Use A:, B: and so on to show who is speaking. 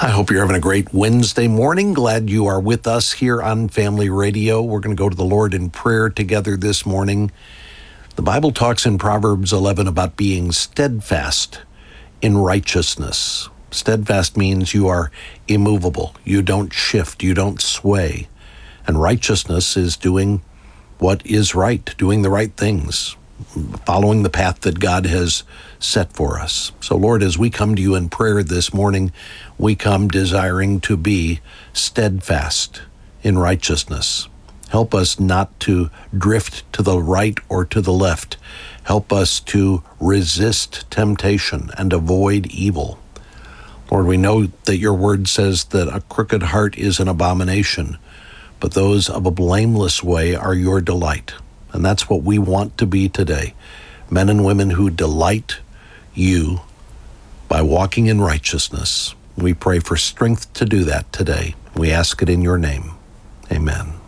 A: I hope you're having a great Wednesday morning. Glad you are with us here on Family Radio. We're going to go to the Lord in prayer together this morning. The Bible talks in Proverbs 11 about being steadfast in righteousness. Steadfast means you are immovable. You don't shift. You don't sway. And righteousness is doing what is right, doing the right things, following the path that God has set for us. So, Lord, as we come to you in prayer this morning, we come desiring to be steadfast in righteousness. Help us not to drift to the right or to the left. Help us to resist temptation and avoid evil. Lord, we know that your word says that a crooked heart is an abomination, but those of a blameless way are your delight. And that's what we want to be today. Men and women who delight you by walking in righteousness. We pray for strength to do that today. We ask it in your name. Amen.